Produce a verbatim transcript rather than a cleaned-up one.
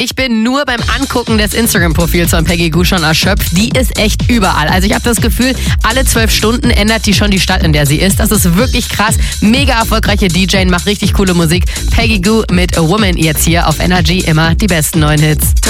Ich bin nur beim Angucken des Instagram-Profils von Peggy Gou schon erschöpft. Die ist echt überall. Also ich habe das Gefühl, alle zwölf Stunden ändert die schon die Stadt, in der sie ist. Das ist wirklich krass. Mega erfolgreiche D J, macht richtig coole Musik. Peggy Gou mit A Woman jetzt hier auf Energy. Immer die besten neuen Hits.